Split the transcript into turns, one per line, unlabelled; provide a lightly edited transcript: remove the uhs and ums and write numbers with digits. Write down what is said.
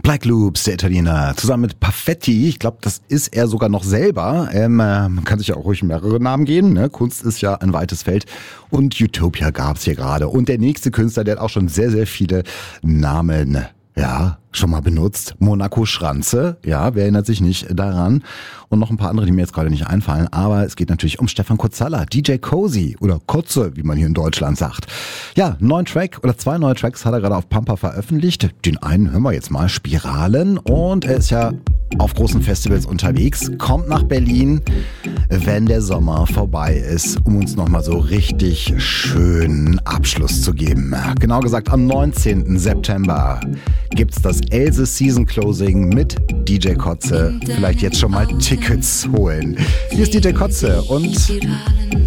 Black Loops, der Italiener, zusammen mit Perfetti. Ich glaube, das ist er sogar noch selber. Man kann sich ja auch ruhig mehrere Namen geben. Ne? Kunst ist ja ein weites Feld. Und Utopia gab's hier gerade. Und der nächste Künstler, der hat auch schon sehr, sehr viele Namen, ja, schon mal benutzt. Monaco Schranze, ja, wer erinnert sich nicht daran? Und noch ein paar andere, die mir jetzt gerade nicht einfallen. Aber es geht natürlich um Stefan Kotzalla, DJ Cozy oder Kotze, wie man hier in Deutschland sagt. Ja, zwei neue Tracks hat er gerade auf Pampa veröffentlicht. Den einen hören wir jetzt mal, Spiralen. Und er ist ja auf großen Festivals unterwegs, kommt nach Berlin, wenn der Sommer vorbei ist, um uns nochmal so richtig schönen Abschluss zu geben. Genau gesagt, am 19. September gibt's das Else Season Closing mit DJ Kotze. Vielleicht jetzt schon mal Tickets holen. Hier ist DJ Kotze und